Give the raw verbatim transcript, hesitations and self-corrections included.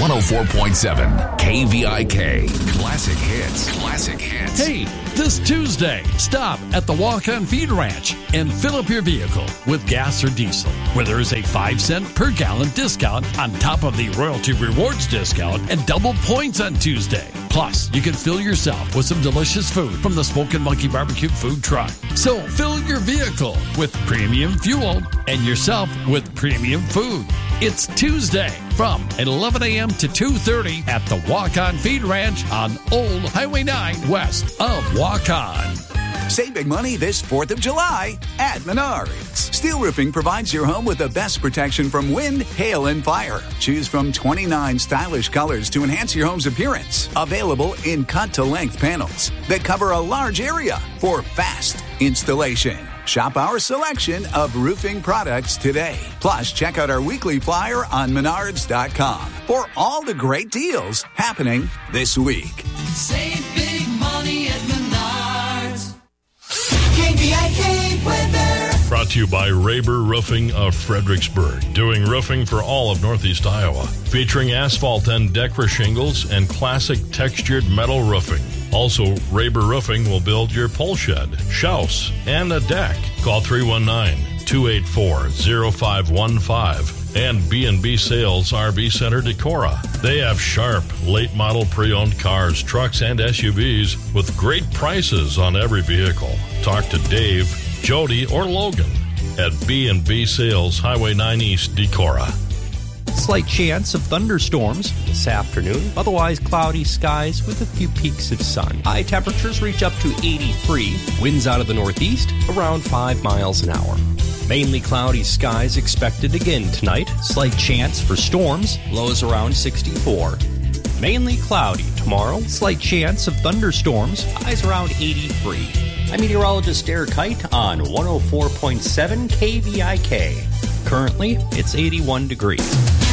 one oh four point seven K V I K. Classic hits. Classic hits. Hey, this Tuesday, stop at the Walk-On Feed Ranch and fill up your vehicle with gas or diesel, where there is a five cent per gallon discount on top of the Royalty Rewards discount and double points on Tuesday. Plus, you can fill yourself with some delicious food from the Smokin' Monkey Barbecue food truck. So fill your vehicle with premium fuel and yourself with premium food. It's Tuesday from eleven a.m. to two thirty at the Walk-On Feed Ranch on Old Highway nine west of Walk-On. Save big money this fourth of July at Menards. Steel Roofing provides your home with the best protection from wind, hail, and fire. Choose from twenty-nine stylish colors to enhance your home's appearance. Available in cut-to-length panels that cover a large area for fast installation. Shop our selection of roofing products today. Plus, check out our weekly flyer on menards dot com for all the great deals happening this week. Save big money at Menards. K V I K weather. Brought to you by Raber Roofing of Fredericksburg, doing roofing for all of Northeast Iowa, featuring asphalt and Decra shingles and classic textured metal roofing. Also, Raber Roofing will build your pole shed, house, and a deck. Call three one nine, two eight four, zero five one five. And B and B Sales R V Center Decorah. They have sharp, late-model pre-owned cars, trucks, and S U Vs with great prices on every vehicle. Talk to Dave, Jody, or Logan at B and B Sales, Highway nine East, Decorah. Slight chance of thunderstorms this afternoon. Otherwise, cloudy skies with a few peaks of sun. High temperatures reach up to eighty-three. Winds out of the northeast around five miles an hour. Mainly cloudy skies expected again tonight. Slight chance for storms. Lows around sixty-four. Mainly cloudy tomorrow. Slight chance of thunderstorms. Highs around eighty-three. I'm meteorologist Eric Kite on one oh four point seven K V I K. Currently, it's eighty-one degrees.